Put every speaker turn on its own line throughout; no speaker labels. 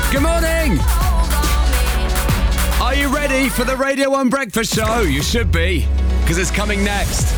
Good morning! Are you ready for the Radio 1 Breakfast Show? You should be, because it's coming next.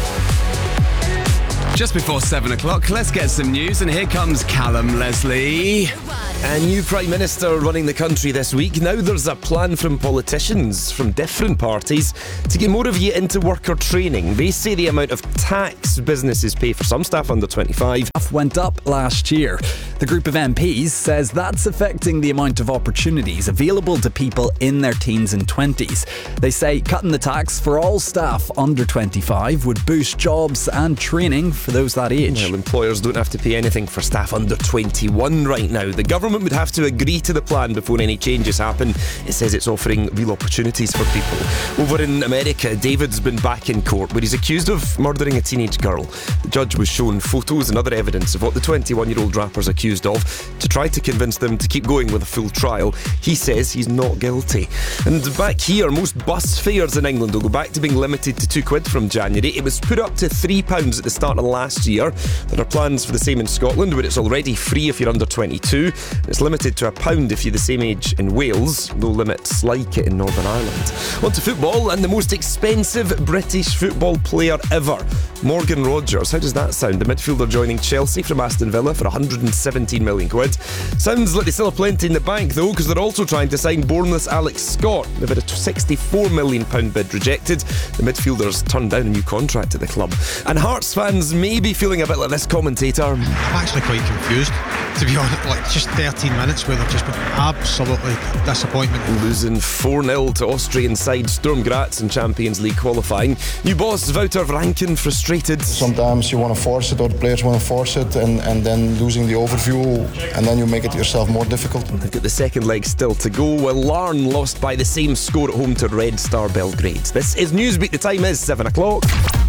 Just before 7 o'clock, let's get some news, and here comes Callum Leslie.
A new Prime Minister running the country this week. Now there's a plan from politicians from different parties to get more of you into worker training. They say the amount of tax businesses pay for some staff under 25
went up last year. The group of MPs says that's affecting the amount of opportunities available to people in their teens and 20s. They say cutting the tax for all staff under 25 would boost jobs and training for those that age.
Well, employers don't have to pay anything for staff under 21 right now. The government would have to agree to the plan before any changes happen. It says it's offering real opportunities for people. Over in America, David's been back in court where he's accused of murdering a teenage girl. The judge was shown photos and other evidence of what the 21-year-old rapper's accused of to try to convince them to keep going with a full trial. He says he's not guilty. And back here, most bus fares in England will go back to being limited to £2 from January. It was put up to £3 at the start of last year. There are plans for the same in Scotland, where it's already free if you're under 22. It's limited to £1 if you're the same age in Wales. No limits like it in Northern Ireland. On to football, and the most expensive British football player ever, Morgan Rogers. How does that sound? The midfielder joining Chelsea from Aston Villa for £117 million. Sounds like they still have plenty in the bank though, because they're also trying to sign Bournemouth's Alex Scott. They've had a £64 million bid rejected. The midfielder's turned down a new contract at the club. And Hearts fans may be feeling a bit like this commentator.
I'm actually quite confused, to be honest. Like, just 13 minutes where they've just been absolutely disappointment.
Losing 4-0 to Austrian side Sturm Graz in Champions League qualifying. New boss Wouter Franken frustrated.
Sometimes you want to force it, or the players want to force it, and then losing the overview, and then you make it yourself more difficult.
They've got the second leg still to go, while Larne lost by the same score at home to Red Star Belgrade. This is Newsbeat. The time is 7 o'clock.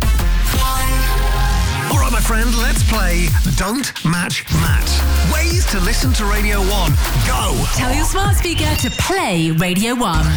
Alright, my friend, let's play Don't Match Matt. Ways to listen to Radio 1. Go!
Tell your smart speaker to play Radio 1.